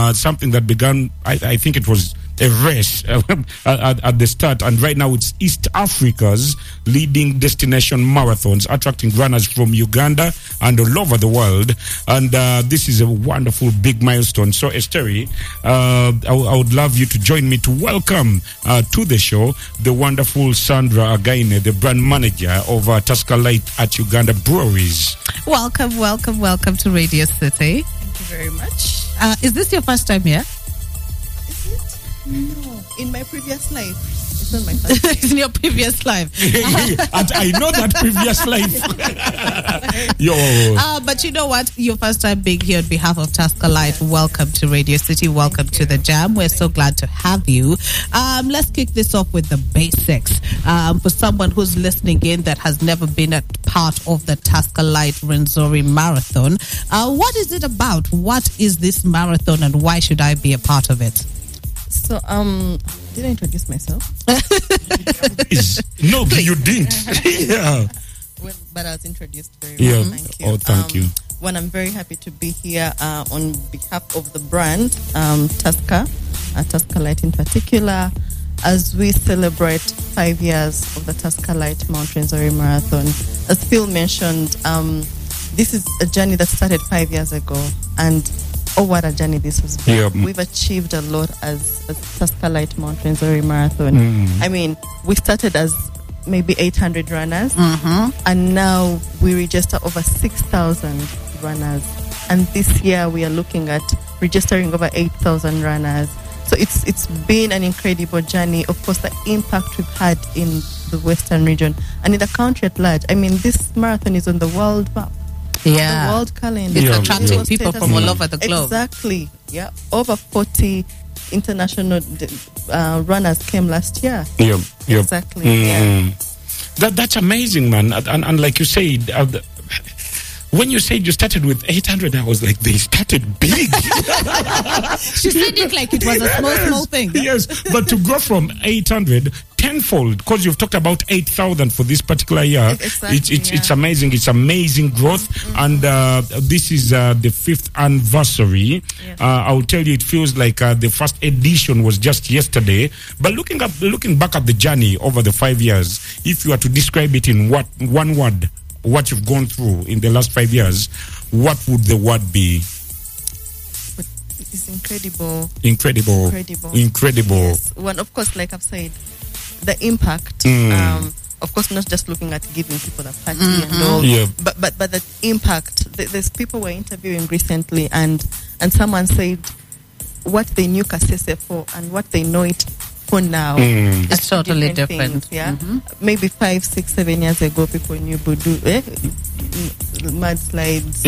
something that began, I think it was a race at the start, and right now it's East Africa's leading destination marathons, attracting runners from Uganda and all over the world. And this is a wonderful big milestone. So Esteri, I would love you to join me to welcome to the show the wonderful Sandra Againe, the brand manager of Tusker Light at Uganda Breweries. Welcome to Radio City. Thank you very much. Is this your first time here? No, in my previous life. It's not my first life. It's in your previous life. And I know that previous life. Yo. But you know what? Your first time being here on behalf of Tusker Light. Welcome to Radio City. Welcome to the Jam. We're so glad to have you. Let's kick this off with the basics. For someone who's listening in that has never been a part of the Tusker Light Rwenzori Marathon, what is it about? What is this marathon and why should I be a part of it? So, did I introduce myself? No, you didn't. Yeah. Well, but I was introduced very well. Yeah. Thank you. Oh, thank you. Well, I'm very happy to be here on behalf of the brand, Tusker, Tusker Light in particular, as we celebrate 5 years of the Tusker Light Mount Rwenzori Marathon. As Phil mentioned, this is a journey that started 5 years ago, and oh, what a journey this has been. Yeah. We've achieved a lot as Tusker Light Mount Rwenzori Marathon. I mean, we started as maybe 800 runners, and now we register over 6,000 runners. And this year we are looking at registering over 8,000 runners. So it's been an incredible journey. Of course, the impact we've had in the Western region and in the country at large. I mean, this marathon is on the world map. Yeah. The world calendar. It's attracting people from all over the globe. Exactly. Yeah. Over 40 international runners came last year. Yeah. Exactly. Yeah. That's amazing, man. And like you said, when you said you started with 800, I was like, they started big. She said it like it was a small thing. Yes, but to go from 800 tenfold, because you've talked about 8,000 for this particular year. Exactly, it's amazing. It's amazing growth. And this is the 5th anniversary. Yes. I will tell you, it feels like the first edition was just yesterday. But looking back at the journey over the 5 years, if you were to describe it in one word, what you've gone through in the last 5 years, what would the word be? It's incredible. Incredible. Yes. Well, of course, like I've said, the impact. Of course, not just looking at giving people the party and all, but the impact. There's people we're interviewing recently, and someone said what they knew Kasese for and what they know it for now. It's totally different. Things, yeah. Maybe 5, 6, 7 years ago, people knew Budu, mudslides,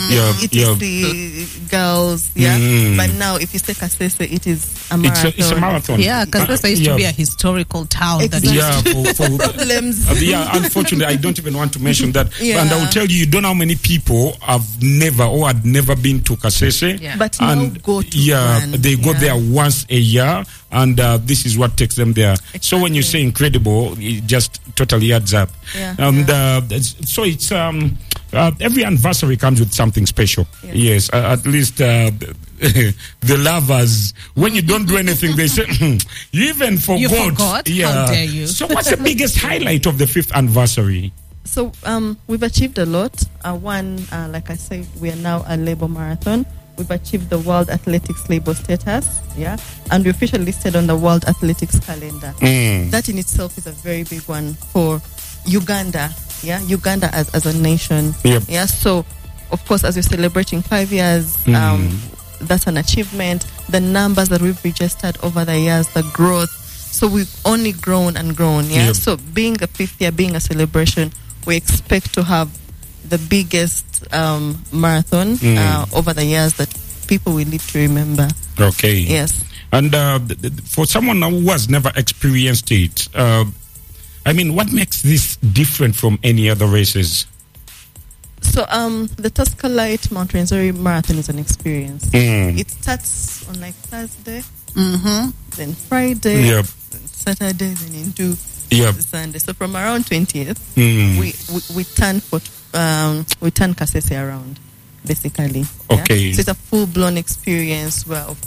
etc. Girls, But now, if you say Kasese, it is a marathon. It's a marathon. Yeah, Kasese used to be a historical town. Exactly. For problems. Unfortunately, I don't even want to mention that. Yeah. And I will tell you, you don't know how many people had never been to Kasese. Yeah. But now go to one. They go there once a year, and this is what takes them there. Exactly. So when you say incredible, it just totally adds up. So it's every anniversary comes with something special. Yes, at least the lovers, when you don't do anything, they say you even forgot. You forgot? How dare you? So what's the biggest highlight of the 5th anniversary? So we've achieved a lot. One, like I said, we are now a label marathon. We've achieved the World Athletics label status, and we're officially listed on the World Athletics calendar. That in itself is a very big one for Uganda, Uganda as a nation. So, of course, as we're celebrating 5 years, that's an achievement. The numbers that we've registered over the years, the growth. So we've only grown and grown, So being a 5th year, being a celebration, we expect to have the biggest marathon over the years that people will live to remember. Okay. Yes. And for someone who has never experienced it, I mean, what makes this different from any other races? So the Tusker Light Mount Rwenzori Marathon is an experience. It starts on like Thursday, then Friday, then Saturday, then into Sunday. So from around 20th, we turn Kasese around, basically. Okay. So it's a full-blown experience where, of